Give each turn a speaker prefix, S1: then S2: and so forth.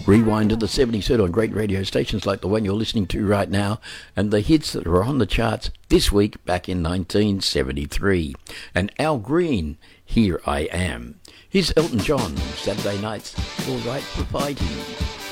S1: Rewind to the 70s, heard on great radio stations like the one you're listening to right now, and the hits that are on the charts this week back in 1973. And Al Green, Here I Am. Here's Elton John, Saturday Nights, All Right for Fighting.